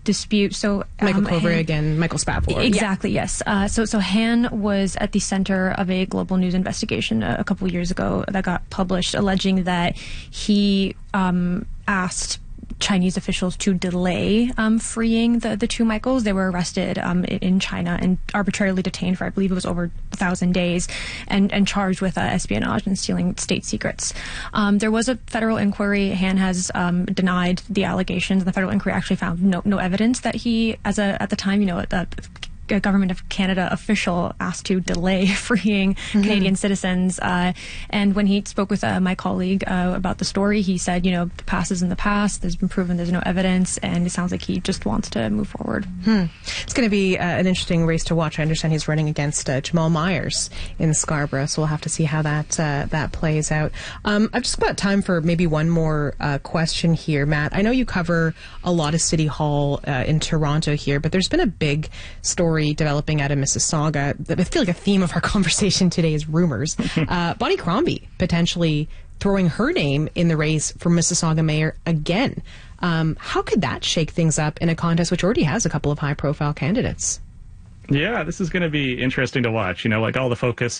dispute. So Michael Kovrig and Michael Spavor. Exactly, yes. So Han was at the center of a global news investigation a couple years ago that got published, alleging that he asked Chinese officials to delay freeing the two Michaels. They were arrested in China and arbitrarily detained for, I believe it was over 1,000 days, and charged with espionage and stealing state secrets. There was a federal inquiry. Han has denied the allegations, and the federal inquiry actually found no evidence that he, at the time, a Government of Canada official asked to delay freeing Canadian citizens. And when he spoke with my colleague about the story, he said, the past is in the past. There's been proven there's no evidence, and it sounds like he just wants to move forward. It's going to be an interesting race to watch. I understand he's running against Jamal Myers in Scarborough, so we'll have to see how that plays out. I've just got time for maybe one more question here, Matt. I know you cover a lot of City Hall in Toronto here, but there's been a big story developing out of Mississauga. I feel like a theme of our conversation today is rumors. Bonnie Crombie potentially throwing her name in the race for Mississauga mayor again. How could that shake things up in a contest which already has a couple of high-profile candidates? Yeah, this is going to be interesting to watch. A lot of the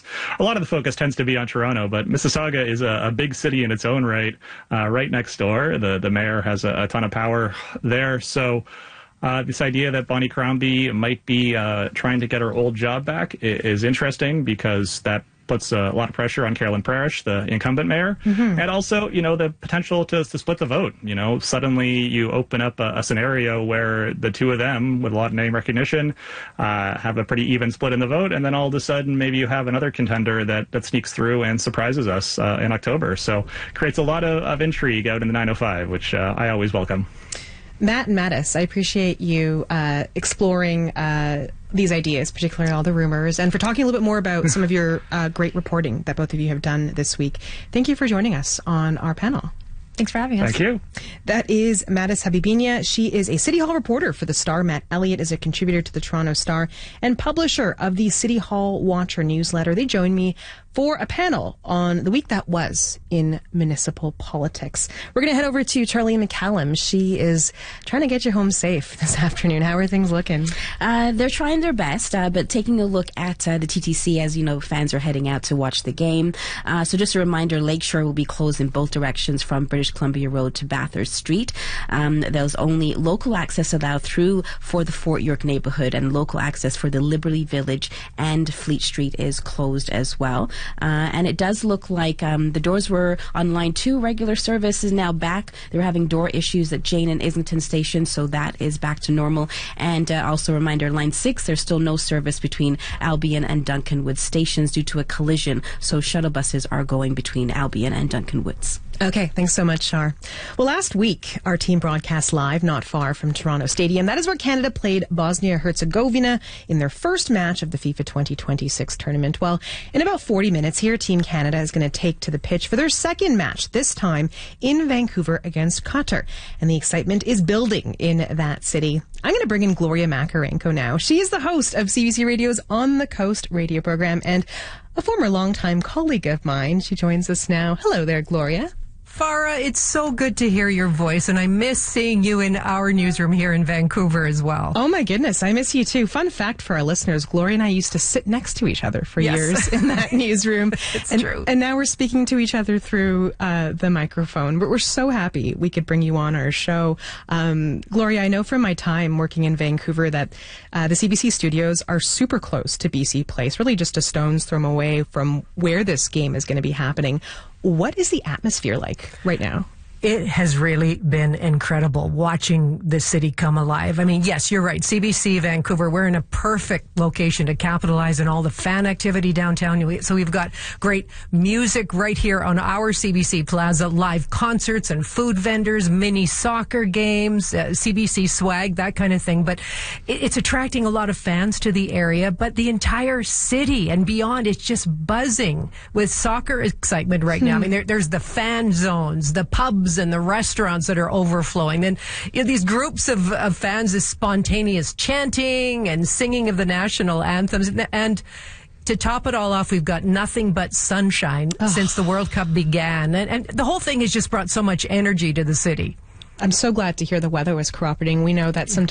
focus tends to be on Toronto, but Mississauga is a big city in its own right, right next door. The mayor has a ton of power there, so this idea that Bonnie Crombie might be trying to get her old job back is interesting, because that puts a lot of pressure on Carolyn Parrish, the incumbent mayor, and also, the potential to split the vote. Suddenly you open up a scenario where the two of them, with a lot of name recognition, have a pretty even split in the vote, and then all of a sudden maybe you have another contender that sneaks through and surprises us in October. So creates a lot of intrigue out in the 905, which I always welcome. Matt and Mattis, I appreciate you exploring these ideas, particularly all the rumors, and for talking a little bit more about some of your great reporting that both of you have done this week. Thank you for joining us on our panel. Thanks for having us. Thank you. That is Mattis Habibinia. She is a City Hall reporter for the Star. Matt Elliott is a contributor to the Toronto Star and publisher of the City Hall Watcher newsletter. They joined me for a panel on the week that was in municipal politics. We're going to head over to Charlene McCallum. She is trying to get you home safe this afternoon. How are things looking? They're trying their best, but taking a look at the TTC, as you know, fans are heading out to watch the game. So just a reminder, Lakeshore will be closed in both directions from British Columbia Road to Bathurst Street. There's only local access allowed through for the Fort York neighborhood, and local access for the Liberty Village and Fleet Street is closed as well. And it does look like the doors were on Line 2. Regular service is now back. They were having door issues at Jane and Islington Station, so that is back to normal. And also a reminder, Line 6, there's still no service between Albion and Duncan Woods stations due to a collision, so shuttle buses are going between Albion and Duncan Woods. Okay, thanks so much, Shar. Well, last week, our team broadcast live not far from Toronto Stadium. That is where Canada played Bosnia-Herzegovina in their first match of the FIFA 2026 tournament. Well, in about 40 minutes here, Team Canada is going to take to the pitch for their second match, this time in Vancouver against Qatar. And the excitement is building in that city. I'm going to bring in Gloria Makarenko now. She is the host of CBC Radio's On the Coast radio program and a former longtime colleague of mine. She joins us now. Hello there, Gloria. Farah, it's so good to hear your voice, and I miss seeing you in our newsroom here in Vancouver as well. Oh my goodness, I miss you too. Fun fact for our listeners, Gloria and I used to sit next to each other for years in that newsroom. It's true. And now we're speaking to each other through the microphone. But we're so happy we could bring you on our show. Gloria, I know from my time working in Vancouver that the CBC studios are super close to BC Place, really just a stone's throw away from where this game is going to be happening. What is the atmosphere like right now? It has really been incredible watching the city come alive. I mean, yes, you're right. CBC Vancouver, we're in a perfect location to capitalize on all the fan activity downtown. So we've got great music right here on our CBC Plaza, live concerts and food vendors, mini soccer games, CBC swag, that kind of thing. But it's attracting a lot of fans to the area. But the entire city and beyond is just buzzing with soccer excitement right now. I mean, there's the fan zones, the pubs, and the restaurants that are overflowing. And these groups of fans, this spontaneous chanting and singing of the national anthems. And to top it all off, we've got nothing but sunshine since the World Cup began. And the whole thing has just brought so much energy to the city. I'm so glad to hear the weather was cooperating. We know that sometimes